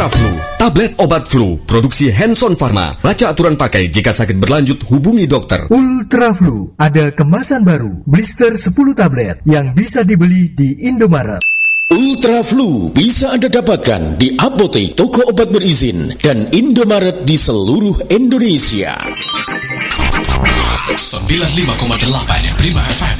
Ultra Flu, tablet obat flu, produksi Hanson Pharma. Baca aturan pakai, jika sakit berlanjut hubungi dokter. Ultra Flu, ada kemasan baru, blister 10 tablet yang bisa dibeli di Indomaret. Ultra Flu bisa Anda dapatkan di apotek, toko obat berizin, dan Indomaret di seluruh Indonesia. 95,8 Prima FM.